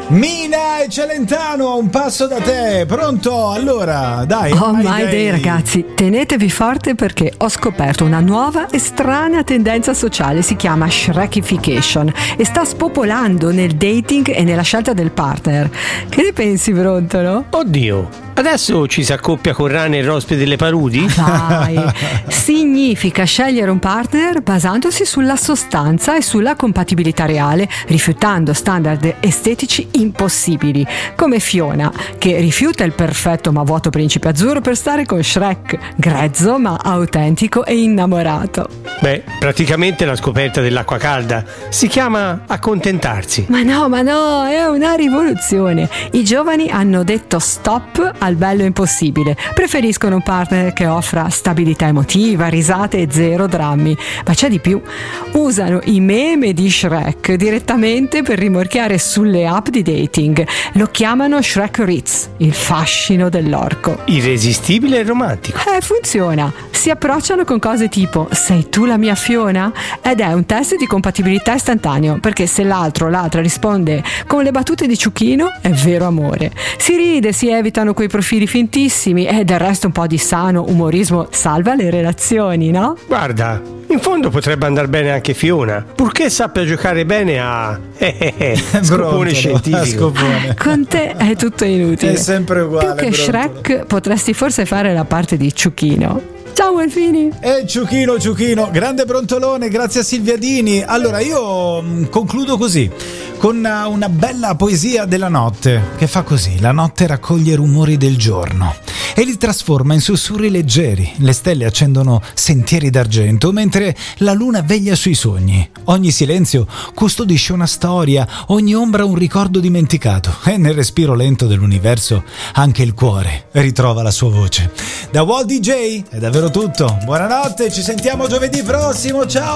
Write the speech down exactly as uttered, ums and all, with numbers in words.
Mina e Celentano a un passo da te, pronto? Allora, dai. Oh my day. day ragazzi, tenetevi forte perché ho scoperto una nuova e strana tendenza sociale, si chiama Shrekification e sta spopolando nel dating e nella scelta del partner. Che ne pensi, Brontolo? Oddio, adesso ci si accoppia con Rane e Rospi delle Parudi? Dai, significa scegliere un partner basandosi sulla sostanza e sulla compatibilità reale, rifiutando standard estetici impossibili, come Fiona, che rifiuta il perfetto ma vuoto principe azzurro per stare con Shrek, grezzo ma autentico e innamorato. Beh, praticamente la scoperta dell'acqua calda. Si chiama accontentarsi. Ma no, ma no, è una rivoluzione. I giovani hanno detto stop al bello impossibile. Preferiscono un partner che offra stabilità emotiva, risate e zero drammi. Ma c'è di più. Usano i meme di Shrek direttamente per rimorchiare sulle app di dating. Lo chiamano Shrek Ritz, il fascino dell'orco. Irresistibile e romantico. Eh, funziona. Si approcciano con cose tipo sei tu la mia Fiona? Ed è un test di compatibilità istantaneo, perché se l'altro o l'altra risponde con le battute di Ciuchino è vero amore. Si ride, si evitano quei profili fintissimi e del resto un po' di sano umorismo salva le relazioni, no? Guarda, in fondo potrebbe andare bene anche Fiona, purché sappia giocare bene a eh, eh, eh, scopone Brontolo, scientifico. Scopone. Con te è tutto inutile. È sempre uguale. Più che Brontolo. Shrek potresti forse fare la parte di Ciuchino. Ciao Alfini. E Ciuchino, Ciuchino, grande brontolone, grazie a Silvia Dini. Allora io mh, concludo così, con una, una bella poesia della notte, che fa così: la notte raccoglie i rumori del giorno e li trasforma in sussurri leggeri. Le stelle accendono sentieri d'argento, mentre la luna veglia sui sogni. Ogni silenzio custodisce una storia, ogni ombra un ricordo dimenticato. E nel respiro lento dell'universo anche il cuore ritrova la sua voce. Da Walt D J è davvero tutto. Buonanotte, ci sentiamo giovedì prossimo. Ciao!